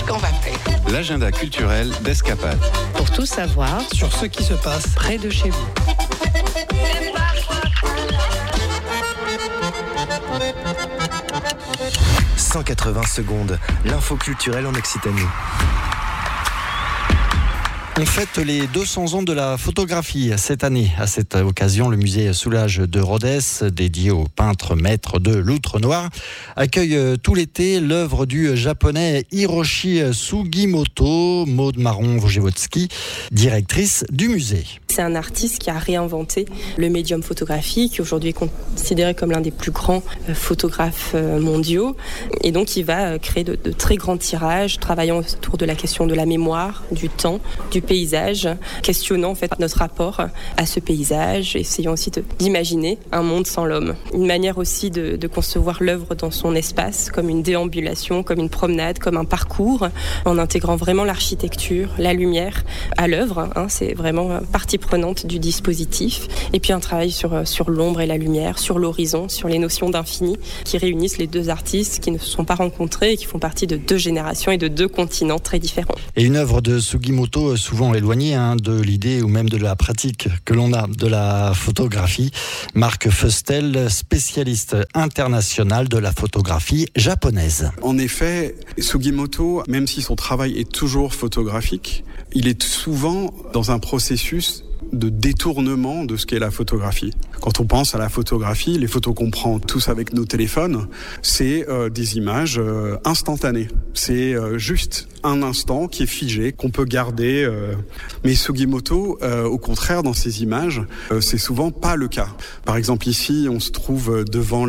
qu'on va faire. L'agenda culturel d'Escapade. Pour tout savoir sur ce qui se passe près de chez vous. 180 secondes, l'info culturelle en Occitanie. On fête les 200 ans de la photographie cette année. À cette occasion, le musée Soulages de Rhodes, dédié au peintre maître de l'Outre Noir, accueille tout l'été l'œuvre du japonais Hiroshi Sugimoto, Maud Marron-Wojewódzki, directrice du musée. C'est un artiste qui a réinventé le médium photographique, qui aujourd'hui est considéré comme l'un des plus grands photographes mondiaux. Et donc, il va créer de très grands tirages, travaillant autour de la question de la mémoire, du temps, du paysage, questionnant en fait notre rapport à ce paysage, essayant aussi d'imaginer un monde sans l'homme. Une manière aussi de concevoir l'œuvre dans son espace, comme une déambulation, comme une promenade, comme un parcours, en intégrant vraiment l'architecture, la lumière à l'œuvre. C'est vraiment partie prenante du dispositif. Et puis un travail sur l'ombre et la lumière, sur l'horizon, sur les notions d'infini, qui réunissent les deux artistes qui ne se sont pas rencontrés et qui font partie de deux générations et de deux continents très différents. Et une œuvre de Sugimoto souvent éloignée de l'idée ou même de la pratique que l'on a de la photographie. Marc Feustel, spécialiste international de la photographie japonaise. En effet, Sugimoto, même si son travail est toujours photographique, il est souvent dans un processus de détournement de ce qu'est la photographie. Quand on pense à la photographie, les photos qu'on prend tous avec nos téléphones, c'est des images instantanées. C'est juste un instant qui est figé, qu'on peut garder. Mais Sugimoto, au contraire, dans ces images, c'est souvent pas le cas. Par exemple, ici, on se trouve devant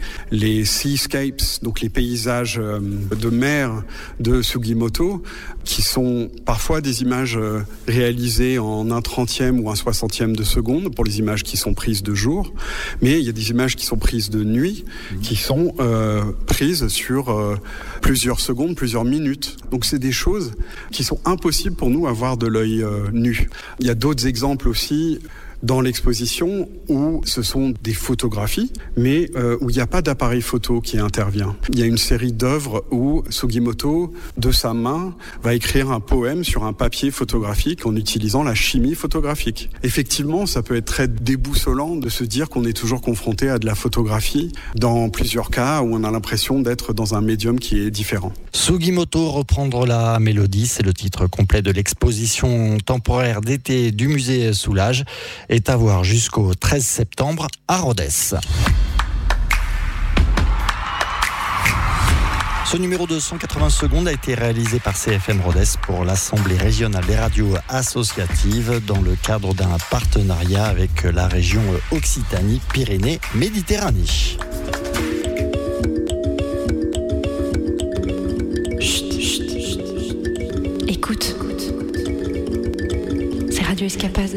les seascapes, donc les paysages de mer de Sugimoto, qui sont parfois des images réalisées en 1/30 ou 1/60 de seconde pour les images qui sont prises de jour, mais il y a des images qui sont prises de nuit, qui sont prises sur plusieurs secondes, plusieurs minutes. Donc c'est des choses qui sont impossibles pour nous à voir de l'œil nu. Il y a d'autres exemples aussi dans l'exposition où ce sont des photographies, mais où il n'y a pas d'appareil photo qui intervient. Il y a une série d'œuvres où Sugimoto, de sa main, va écrire un poème sur un papier photographique en utilisant la chimie photographique. Effectivement, ça peut être très déboussolant de se dire qu'on est toujours confronté à de la photographie dans plusieurs cas où on a l'impression d'être dans un médium qui est différent. Sugimoto, reprendre la mélodie, c'est le titre complet de l'exposition temporaire d'été du musée Soulages, est à voir jusqu'au 13 septembre à Rhodes. Ce numéro de 180 secondes a été réalisé par CFM Rhodes pour l'Assemblée régionale des radios associatives dans le cadre d'un partenariat avec la région Occitanie-Pyrénées-Méditerranée. Écoute, c'est Radio Escapade.